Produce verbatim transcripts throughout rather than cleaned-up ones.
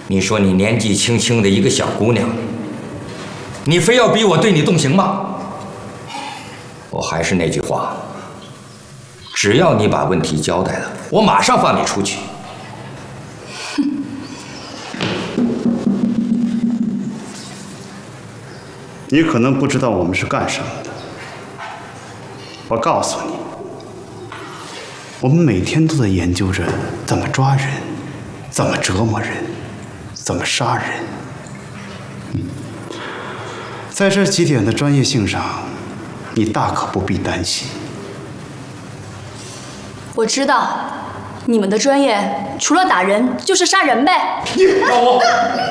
你说你年纪轻轻的一个小姑娘，你非要逼我对你动刑吗？我还是那句话，只要你把问题交代了，我马上放你出去。 哼！ 你可能不知道我们是干什么的。我告诉你，我们每天都在研究着怎么抓人，怎么折磨人，怎么杀人。嗯，在这几点的专业性上，你大可不必担心。 我知道，你们的专业除了打人就是杀人呗。 你老吴，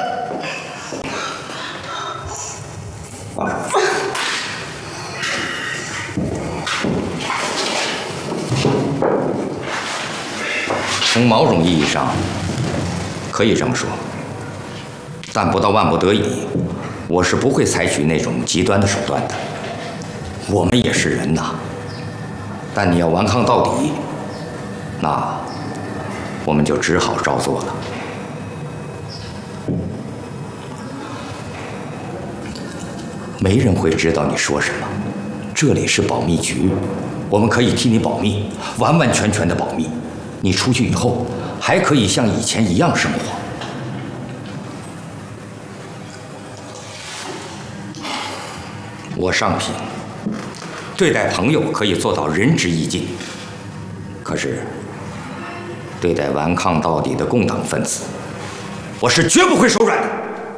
从某种意义上可以这么说，但不到万不得已，我是不会采取那种极端的手段的。我们也是人呐，但你要顽抗到底，那我们就只好照做了。没人会知道你说什么，这里是保密局，我们可以替你保密，完完全全的保密。你出去以后，还可以像以前一样生活。我上品，对待朋友可以做到仁至义尽，可是对待顽抗到底的共党分子，我是绝不会手软的。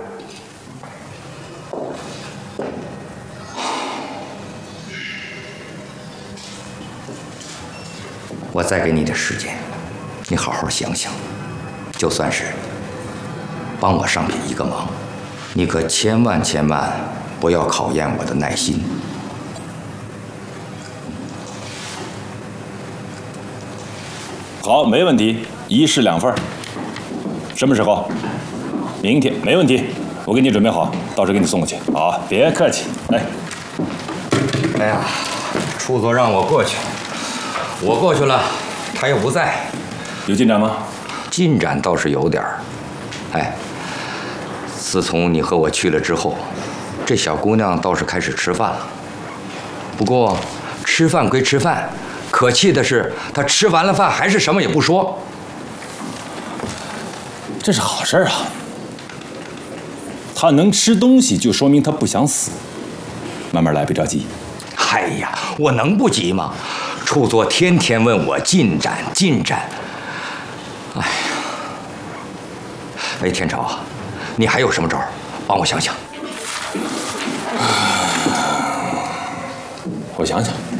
我再给你点时间，你好好想想，就算是帮我上品一个忙，你可千万千万不要考验我的耐心。 好，没问题，一式两份。什么时候？明天，没问题，我给你准备好，到时候给你送过去。好，别客气。哎， 哎呀，处座让我过去，我过去了，他又不在， 有进展吗？ 进展倒是有点儿。哎，自从你和我去了之后，这小姑娘倒是开始吃饭了。不过，吃饭归吃饭，可气的是，她吃完了饭还是什么也不说。 这是好事啊！她能吃东西，就说明她不想死。慢慢来，别着急。 哎呀，我能不急吗？处座天天问我进展进展。哎呀，哎，天朝啊，你还有什么招儿？帮我想想。 我想想。